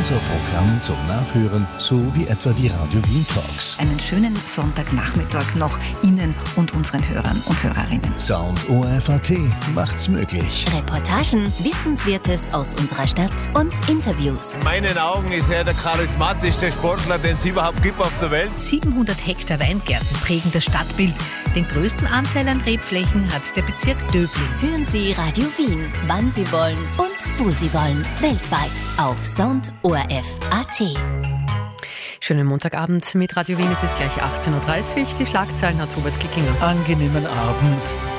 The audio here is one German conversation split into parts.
unser Programm zum Nachhören, so wie etwa die Radio Wien Talks. Einen schönen Sonntagnachmittag noch Ihnen und unseren Hörern und Hörerinnen. Sound ORF.at macht's möglich. Reportagen, Wissenswertes aus unserer Stadt und Interviews. In meinen Augen ist er der charismatischste Sportler, den es überhaupt gibt auf der Welt. 700 Hektar Weingärten prägen das Stadtbild. Den größten Anteil an Rebflächen hat der Bezirk Döbling. Hören Sie Radio Wien, wann Sie wollen und wo Sie wollen. Weltweit auf Sound ORF.at. Schönen Montagabend mit Radio Wien. Es ist gleich 18.30 Uhr. Die Schlagzeilen hat Hubert Kickinger. Angenehmen Abend.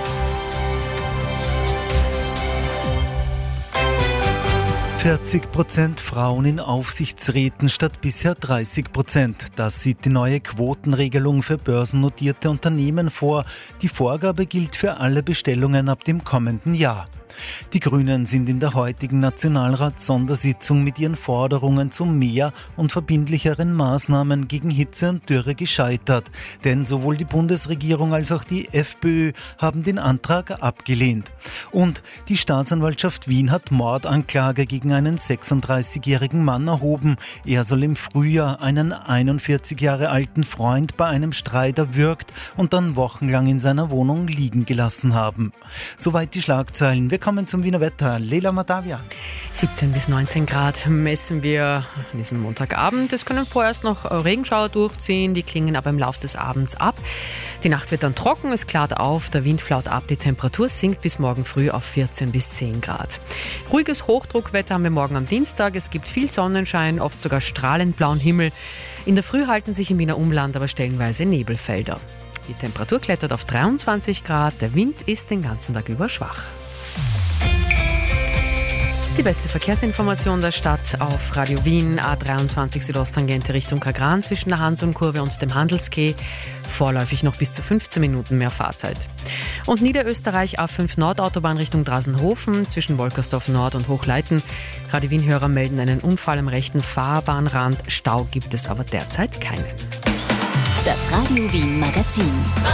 40% Frauen in Aufsichtsräten statt bisher 30%. Das sieht die neue Quotenregelung für börsennotierte Unternehmen vor. Die Vorgabe gilt für alle Bestellungen ab dem kommenden Jahr. Die Grünen sind in der heutigen Nationalrats-Sondersitzung mit ihren Forderungen zu mehr und verbindlicheren Maßnahmen gegen Hitze und Dürre gescheitert. Denn sowohl die Bundesregierung als auch die FPÖ haben den Antrag abgelehnt. Und die Staatsanwaltschaft Wien hat Mordanklage gegen einen 36-jährigen Mann erhoben. Er soll im Frühjahr einen 41 Jahre alten Freund bei einem Streit erwürgt und dann wochenlang in seiner Wohnung liegen gelassen haben. Soweit die Schlagzeilen. Wir kommen zum Wiener Wetter. Leila Matavia. 17 bis 19 Grad messen wir an diesem Montagabend. Es können vorerst noch Regenschauer durchziehen, die klingen aber im Laufe des Abends ab. Die Nacht wird dann trocken, es klart auf, der Wind flaut ab, die Temperatur sinkt bis morgen früh auf 14 bis 10 Grad. Ruhiges Hochdruckwetter haben wir morgen am Dienstag. Es gibt viel Sonnenschein, oft sogar strahlend blauen Himmel. In der Früh halten sich im Wiener Umland aber stellenweise Nebelfelder. Die Temperatur klettert auf 23 Grad, der Wind ist den ganzen Tag über schwach. Die beste Verkehrsinformation der Stadt auf Radio Wien, A23 Südosttangente Richtung Kagran zwischen der Hansum-Kurve und dem Handelskeh. Vorläufig noch bis zu 15 Minuten mehr Fahrzeit. Und Niederösterreich A5 Nordautobahn Richtung Drasenhofen zwischen Wolkersdorf Nord und Hochleiten. Radio Wien-Hörer melden einen Unfall am rechten Fahrbahnrand. Stau gibt es aber derzeit keinen. Das Radio Wien Magazin.